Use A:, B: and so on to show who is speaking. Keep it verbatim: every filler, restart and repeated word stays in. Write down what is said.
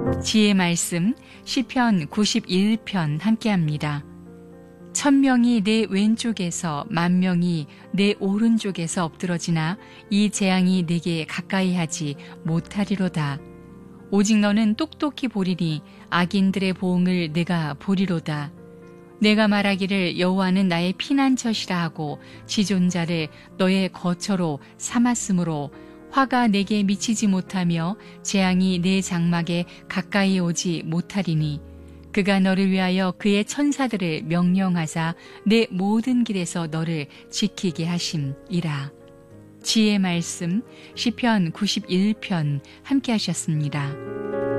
A: 지혜 말씀 시편 구십일 편 함께합니다. 천명이 내 왼쪽에서 만명이 내 오른쪽에서 엎드러지나 이 재앙이 내게 가까이 하지 못하리로다. 오직 너는 똑똑히 보리니 악인들의 보응을 내가 보리로다. 내가 말하기를 여호와는 나의 피난처시라 하고 지존자를 너의 거처로 삼았으므로 화가 내게 미치지 못하며 재앙이 내 장막에 가까이 오지 못하리니 그가 너를 위하여 그의 천사들을 명령하사 내 모든 길에서 너를 지키게 하심이라. 지혜 말씀 시편 구십일 편 함께 하셨습니다.